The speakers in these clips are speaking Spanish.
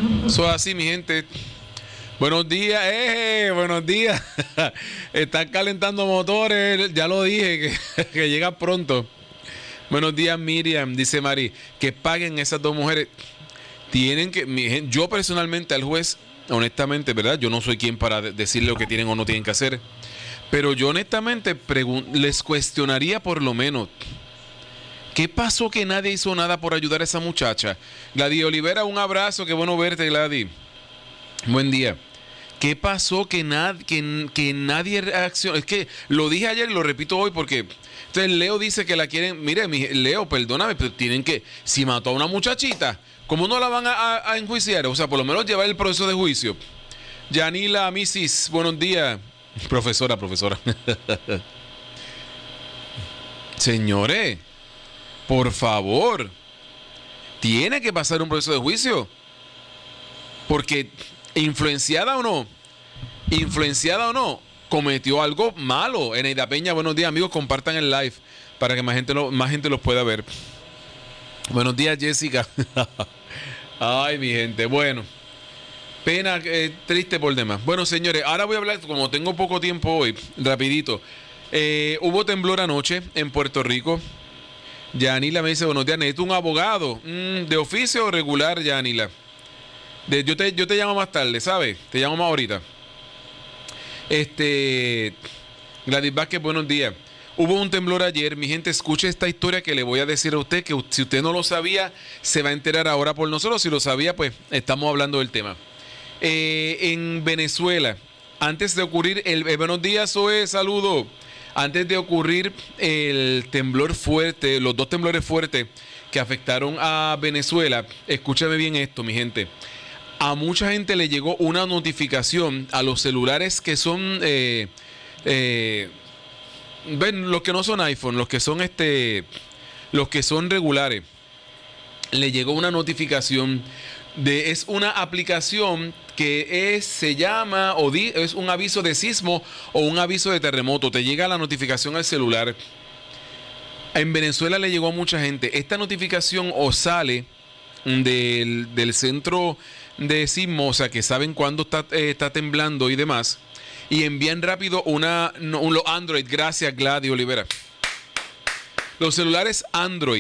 Eso es así, mi gente. Buenos días, buenos días. Están calentando motores, ya lo dije, que llega pronto. Buenos días, Miriam, dice Mari, que paguen esas dos mujeres. Tienen que, yo personalmente al juez, honestamente, ¿verdad? Yo no soy quien para decirle lo que tienen o no tienen que hacer. Pero yo honestamente les cuestionaría por lo menos, ¿qué pasó que nadie hizo nada por ayudar a esa muchacha? Gladys Olivera, un abrazo, qué bueno verte, Gladys. Buen día. ¿Qué pasó que nadie reaccionó? Es que lo dije ayer y lo repito hoy porque entonces Leo dice que la quieren. Mire, Leo, perdóname, pero tienen que, si mató a una muchachita, ¿cómo no la van a enjuiciar? O sea, por lo menos llevar el proceso de juicio. Yanila, Misis, buenos días. Profesora. Señores, por favor, tiene que pasar un proceso de juicio. Porque influenciada o no, cometió algo malo. Eneida Peña, buenos días, amigos, compartan el live para que más gente los pueda ver. Buenos días, Jessica. Ay, mi gente, bueno, pena, triste por demás. Bueno, señores, ahora voy a hablar, como tengo poco tiempo hoy, rapidito. Hubo temblor anoche en Puerto Rico. Yanila me dice, buenos días, necesito un abogado, de oficio o regular, Yanila. Yo te llamo más tarde, ¿sabes? Te llamo más ahorita. Gladys Vázquez, buenos días. Hubo un temblor ayer. Mi gente, escuche esta historia que le voy a decir a usted, que si usted no lo sabía, se va a enterar ahora por nosotros. Si lo sabía, pues estamos hablando del tema. En Venezuela, antes de ocurrir buenos días, Zoe, saludo. Antes de ocurrir el temblor fuerte, los dos temblores fuertes que afectaron a Venezuela, escúchame bien esto, mi gente. A mucha gente le llegó una notificación a los celulares que son, los que no son iPhone, los que son regulares. Le llegó una notificación es una aplicación que se llama, es un aviso de sismo o un aviso de terremoto. Te llega la notificación al celular. En Venezuela le llegó a mucha gente. Esta notificación o sale del centro de sismo, o sea, que saben cuándo está temblando y demás, y envían rápido los Android. Gracias, Gladys Olivera. Los celulares Android,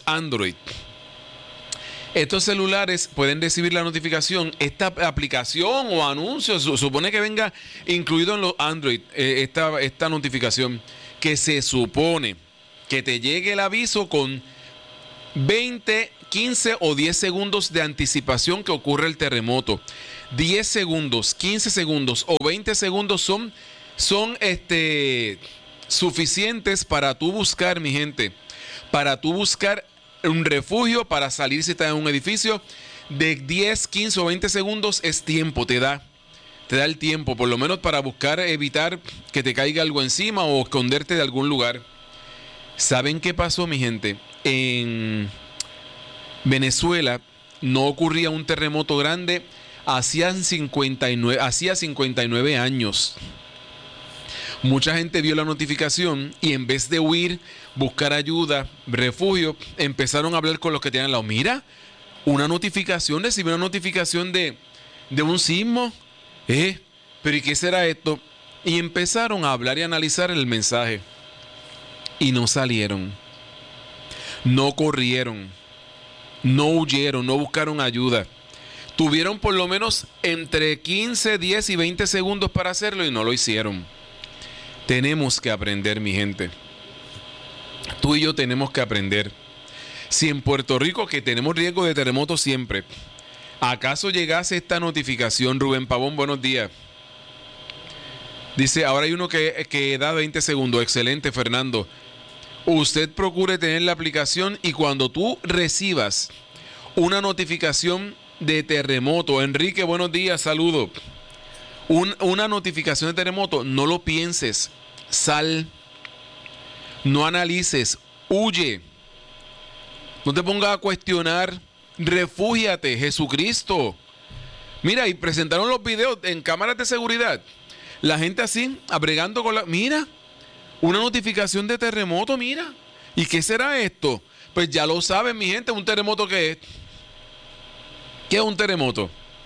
estos celulares pueden recibir la notificación. Esta aplicación o anuncio supone que venga incluido en los Android, esta notificación, que se supone que te llegue el aviso con 20, 15 o 10 segundos de anticipación que ocurre el terremoto. 10 segundos, 15 segundos o 20 segundos son suficientes para tú buscar, mi gente, para tú buscar un refugio, para salir si estás en un edificio. De 10, 15 o 20 segundos es tiempo, te da el tiempo, por lo menos para buscar, evitar que te caiga algo encima o esconderte de algún lugar. ¿Saben qué pasó, mi gente? En Venezuela no ocurría un terremoto grande hacía 59 años. Mucha gente vio la notificación y en vez de huir, buscar ayuda, refugio, empezaron a hablar con los que tenían al lado. Mira, recibí una notificación de un sismo. ¿Pero y qué será esto? Y empezaron a hablar y analizar el mensaje. Y no salieron. No corrieron. No huyeron, no buscaron ayuda. Tuvieron por lo menos entre 15, 10 y 20 segundos para hacerlo y no lo hicieron. Tenemos que aprender, mi gente. Tú y yo tenemos que aprender. Si en Puerto Rico, que tenemos riesgo de terremoto siempre, ¿acaso llegase esta notificación? Rubén Pavón, buenos días. Dice, ahora hay uno que da 20 segundos. Excelente, Fernando. Usted procure tener la aplicación y cuando tú recibas una notificación de terremoto, Enrique, buenos días, saludo. Una notificación de terremoto, no lo pienses, sal, no analices, huye, no te pongas a cuestionar, refúgiate, Jesucristo. Mira, y presentaron los videos en cámaras de seguridad, la gente así, abregando con mira, una notificación de terremoto, mira, ¿y qué será esto? Pues ya lo saben, mi gente, un terremoto, ¿qué es? ¿Qué es un terremoto?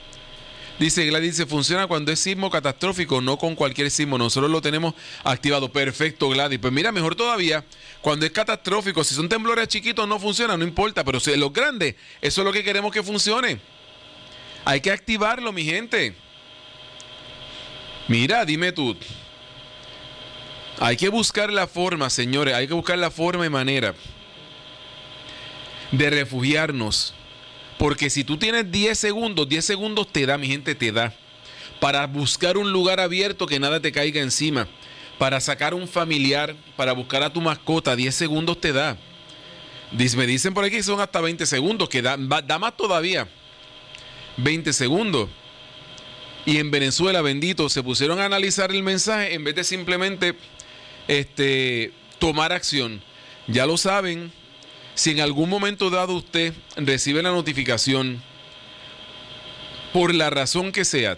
Dice Gladys, dice, funciona cuando es sismo catastrófico, no con cualquier sismo. Nosotros lo tenemos activado. Perfecto, Gladys. Pues mira, mejor todavía, cuando es catastrófico, si son temblores chiquitos no funciona, no importa. Pero si los grandes, eso es lo que queremos que funcione. Hay que activarlo, mi gente. Mira, dime tú. Hay que buscar la forma, señores. Hay que buscar la forma y manera de refugiarnos. Porque si tú tienes 10 segundos te da, mi gente, te da. Para buscar un lugar abierto que nada te caiga encima. Para sacar un familiar, para buscar a tu mascota, 10 segundos te da. Me dicen por aquí que son hasta 20 segundos, que da más todavía. 20 segundos. Y en Venezuela, bendito, se pusieron a analizar el mensaje en vez de simplemente tomar acción. Ya lo saben. Si en algún momento dado usted recibe la notificación, por la razón que sea,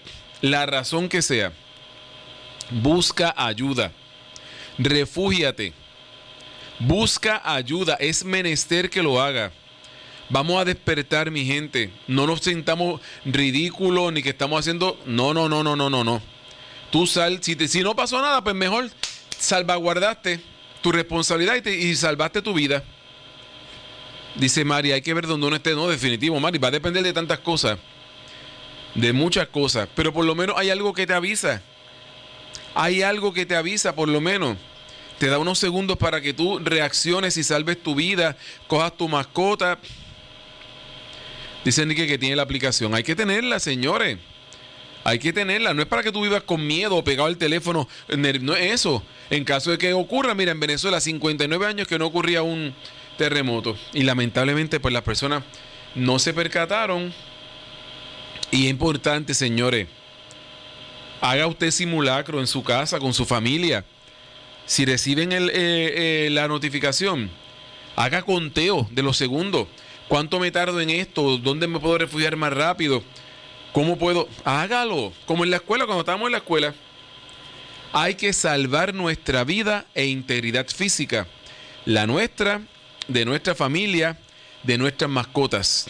busca ayuda, refúgiate, busca ayuda, es menester que lo haga. Vamos a despertar, mi gente, no nos sintamos ridículos ni que estamos haciendo, no. Tú si no pasó nada, pues mejor salvaguardaste tu responsabilidad y salvaste tu vida. Dice Mari, hay que ver dónde uno esté. No, definitivo, Mari, va a depender de tantas cosas, de muchas cosas, pero por lo menos hay algo que te avisa. Hay algo que te avisa, por lo menos. Te da unos segundos para que tú reacciones y salves tu vida, cojas tu mascota. Dice Enrique que tiene la aplicación. Hay que tenerla, señores. Hay que tenerla. No es para que tú vivas con miedo o pegado al teléfono. No es eso. En caso de que ocurra, mira, en Venezuela, 59 años que no ocurría un terremoto. Y lamentablemente, pues las personas no se percataron. Y es importante, señores, haga usted simulacro en su casa, con su familia. Si reciben la notificación, haga conteo de los segundos. ¿Cuánto me tardo en esto? ¿Dónde me puedo refugiar más rápido? ¿Cómo puedo? Hágalo. Como en la escuela, cuando estábamos en la escuela. Hay que salvar nuestra vida e integridad física. La nuestra, de nuestra familia, de nuestras mascotas.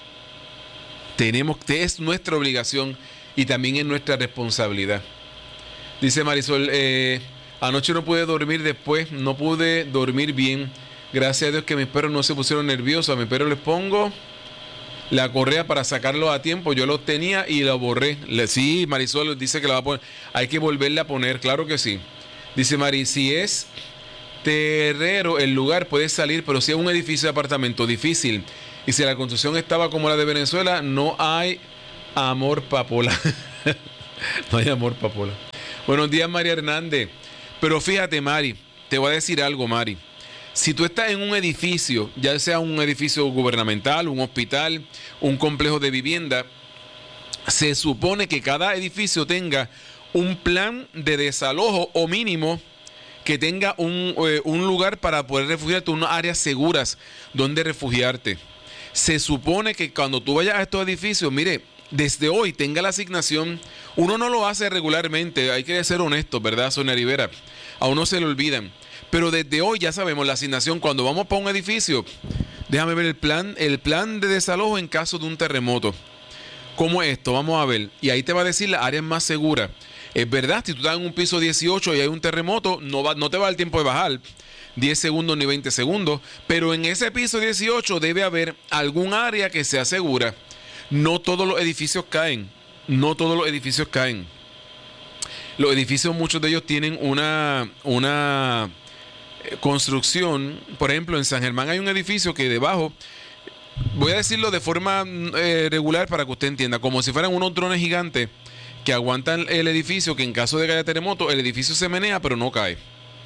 Es nuestra obligación y también es nuestra responsabilidad. Dice Marisol, anoche no pude dormir después, no pude dormir bien. Gracias a Dios que mis perros no se pusieron nerviosos. A mis perros les pongo la correa para sacarlo a tiempo. Yo lo tenía y lo borré. Sí, Marisol dice que la va a poner. Hay que volverla a poner, claro que sí. Dice Mari, si es terrero el lugar puede salir, pero si es un edificio de apartamento, difícil. Y si la construcción estaba como la de Venezuela, no hay amor papola. No hay amor papola. Buenos días, María Hernández. Pero fíjate, Mari, te voy a decir algo, Mari. Si tú estás en un edificio, ya sea un edificio gubernamental, un hospital, un complejo de vivienda, se supone que cada edificio tenga un plan de desalojo o mínimo que tenga un lugar para poder refugiarte, unas áreas seguras donde refugiarte. Se supone que cuando tú vayas a estos edificios, mire, desde hoy tenga la asignación. Uno no lo hace regularmente, hay que ser honestos, ¿verdad, Sonia Rivera? A uno se le olvidan. Pero desde hoy ya sabemos la asignación. Cuando vamos para un edificio, déjame ver el plan de desalojo en caso de un terremoto. ¿Cómo es esto? Vamos a ver. Y ahí te va a decir las áreas más seguras. Es verdad, si tú estás en un piso 18 y hay un terremoto, no te va a dar tiempo de bajar 10 segundos ni 20 segundos. Pero en ese piso 18 debe haber algún área que sea segura. No todos los edificios caen. No todos los edificios caen. Los edificios, muchos de ellos tienen una construcción. Por ejemplo, en San Germán hay un edificio que debajo, voy a decirlo de forma regular para que usted entienda, como si fueran unos drones gigantes que aguantan el edificio, que en caso de que haya terremoto, el edificio se menea pero no cae.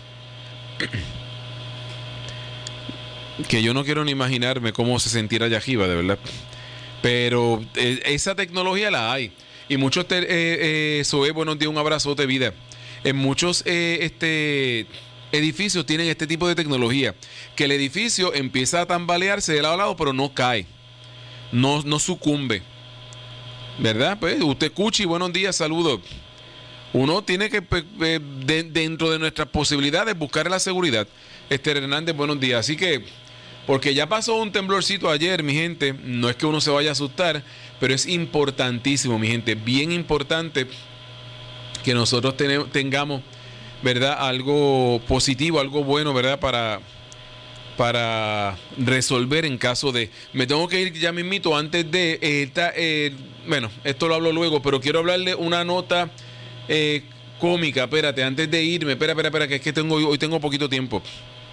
Que yo no quiero ni imaginarme cómo se sentirá allá arriba, de verdad. Pero esa tecnología la hay. Y muchos, Zoe, buenos días, un abrazote, vida. En muchos edificios tienen este tipo de tecnología, que el edificio empieza a tambalearse de lado a lado, pero no cae, no sucumbe, ¿verdad? Pues usted, Cuchi, buenos días, saludos. Uno tiene que, dentro de nuestras posibilidades, buscar la seguridad. Hernández, buenos días. Así que, Porque ya pasó un temblorcito ayer, mi gente. No es que uno se vaya a asustar, pero es importantísimo, mi gente. Bien importante que nosotros tengamos, ¿verdad? Algo positivo, algo bueno, ¿verdad? Para resolver en caso de... Me tengo que ir ya mismito antes de... bueno, esto lo hablo luego, pero quiero hablarle una nota cómica. Espérate, antes de irme. Espera, que es que hoy tengo poquito tiempo.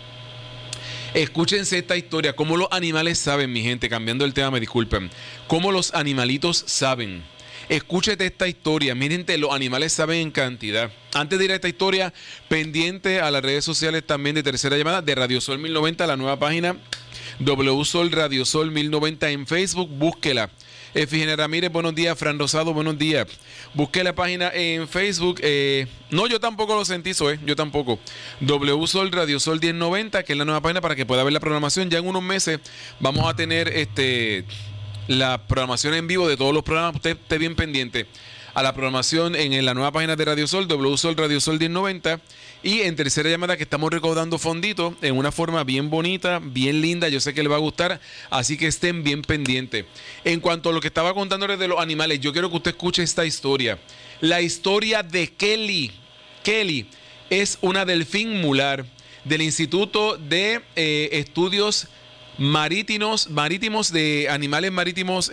Escúchense esta historia. Cómo los animales saben, mi gente. Cambiando el tema, me disculpen. Cómo los animalitos saben. Escúchete esta historia. Miren, los animales saben en cantidad. Antes de ir a esta historia, pendiente a las redes sociales también de Tercera Llamada, de Radio Sol 1090, la nueva página WSOL Radio Sol 1090 en Facebook. Búsquela. Efigenia Ramírez, buenos días. Fran Rosado, buenos días. Busqué la página en Facebook. No, yo tampoco lo sentí, yo tampoco. WSOL Radio Sol 1090, que es la nueva página para que pueda ver la programación. Ya en unos meses vamos a tener la programación en vivo de todos los programas. Usted esté bien pendiente a la programación en la nueva página de Radio Sol, WSOL Radio Sol 1090. Y en Tercera Llamada, que estamos recaudando fonditos en una forma bien bonita, bien linda. Yo sé que le va a gustar, así que estén bien pendientes. En cuanto a lo que estaba contándoles de los animales, yo quiero que usted escuche esta historia. La historia de Kelly. Kelly es una delfín mular del Instituto de Estudios Marítimos de Animales Marítimos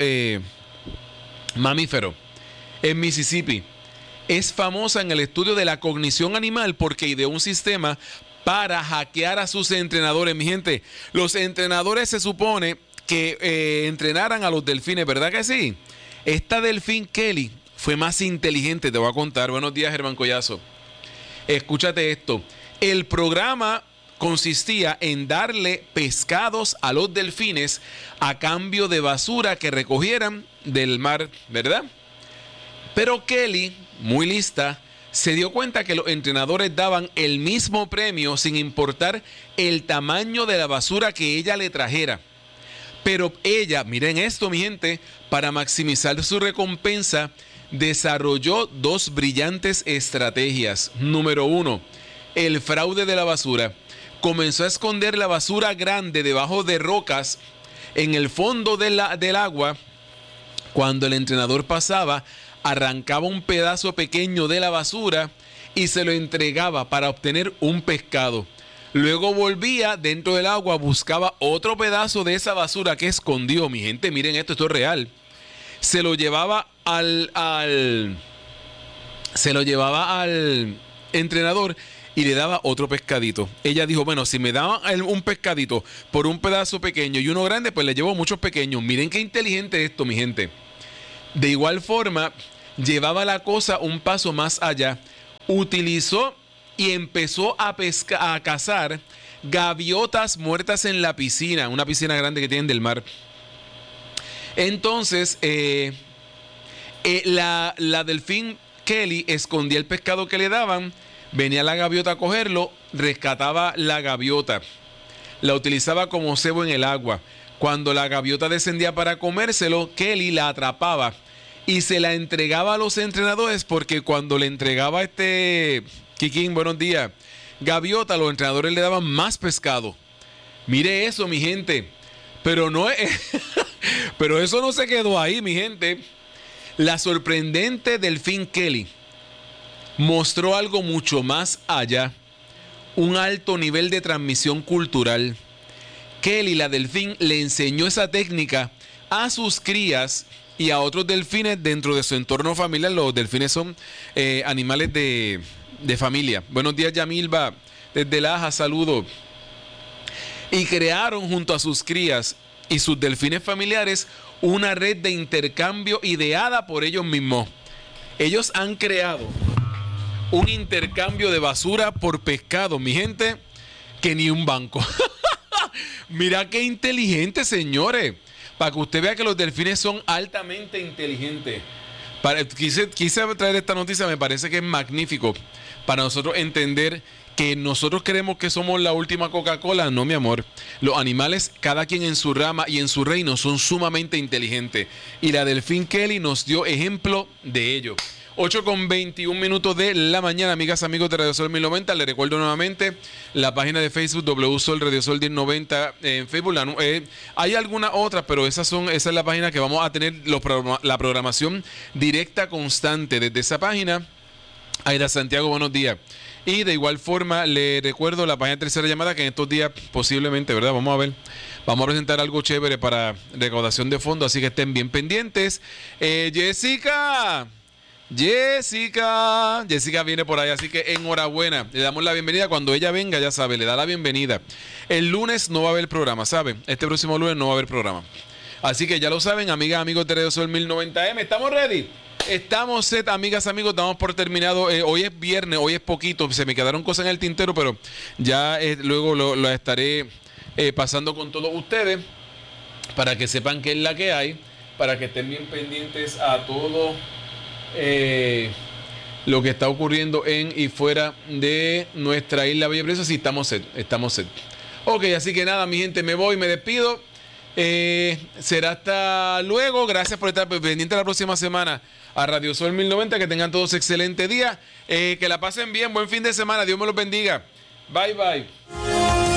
Mamíferos en Mississippi. Es famosa en el estudio de la cognición animal porque ideó un sistema para hackear a sus entrenadores. Mi gente, los entrenadores se supone que entrenaran a los delfines, ¿verdad que sí? Esta delfín Kelly fue más inteligente, te voy a contar. Buenos días, Germán Collazo. Escúchate esto. El programa consistía en darle pescados a los delfines a cambio de basura que recogieran del mar, ¿verdad? Pero Kelly, muy lista, se dio cuenta que los entrenadores daban el mismo premio sin importar el tamaño de la basura que ella le trajera. Pero ella, miren esto, mi gente, para maximizar su recompensa, desarrolló dos brillantes estrategias. Número 1, el fraude de la basura. Comenzó a esconder la basura grande debajo de rocas en el fondo del agua. Cuando el entrenador pasaba, arrancaba un pedazo pequeño de la basura y se lo entregaba para obtener un pescado. Luego volvía dentro del agua, buscaba otro pedazo de esa basura que escondió. Mi gente, miren esto es real. Se lo llevaba al entrenador y le daba otro pescadito. Ella dijo, bueno, si me daban un pescadito por un pedazo pequeño y uno grande, pues le llevo muchos pequeños. Miren qué inteligente esto, mi gente. De igual forma, llevaba la cosa un paso más allá. Utilizó y empezó a cazar gaviotas muertas en la piscina, una piscina grande que tienen del mar. Entonces, la delfín Kelly escondía el pescado que le daban, venía la gaviota a cogerlo, rescataba la gaviota, la utilizaba como cebo en el agua. Cuando la gaviota descendía para comérselo, Kelly la atrapaba y se la entregaba a los entrenadores, porque cuando le entregaba Kikín, buenos días, gaviota, los entrenadores le daban más pescado. Mire eso, mi gente. Pero no es, pero eso no se quedó ahí, mi gente. La sorprendente delfín Kelly mostró algo mucho más allá, un alto nivel de transmisión cultural. Kelly, la delfín, le enseñó esa técnica a sus crías y a otros delfines dentro de su entorno familiar. Los delfines son animales de familia. Buenos días, Yamilba, desde Laja, saludo. Y crearon junto a sus crías y sus delfines familiares una red de intercambio ideada por ellos mismos. Ellos han creado un intercambio de basura por pescado, mi gente, que ni un banco. Mira qué inteligente, señores. Para que usted vea que los delfines son altamente inteligentes. Quise traer esta noticia, me parece que es magnífico para nosotros entender que nosotros creemos que somos la última Coca-Cola. No, mi amor. Los animales, cada quien en su rama y en su reino, son sumamente inteligentes. Y la delfín Kelly nos dio ejemplo de ello. 8:21 de la mañana, amigas, amigos de Radio Sol 1090. Les recuerdo nuevamente la página de Facebook W Sol Radio Sol 1090 en Facebook. Hay algunas otras, pero esa es la página que vamos a tener la programación directa constante desde esa página. Aida Santiago, buenos días. Y de igual forma, le recuerdo la página de Tercera Llamada, que en estos días posiblemente, ¿verdad? Vamos a ver. Vamos a presentar algo chévere para recaudación de fondos, así que estén bien pendientes. Jessica viene por ahí, así que enhorabuena. Le damos la bienvenida. Cuando ella venga, ya sabe, le da la bienvenida. El lunes no va a haber programa, ¿sabe? Este próximo lunes no va a haber programa. Así que ya lo saben, amigas, amigos de Radio Sol 1090M. ¿Estamos ready? Estamos set, amigas, amigos, damos por terminado. Hoy es viernes, hoy es poquito, se me quedaron cosas en el tintero, pero ya luego lo estaré pasando con todos ustedes para que sepan qué es la que hay, para que estén bien pendientes a todo lo que está ocurriendo en y fuera de nuestra isla Bella Preciosa. Sí, estamos set. Ok, así que nada, mi gente, me voy, me despido. Será hasta luego. Gracias por estar pendiente la próxima semana a Radio Sol 1090. Que tengan todos excelente día. Que la pasen bien. Buen fin de semana. Dios me los bendiga. Bye, bye.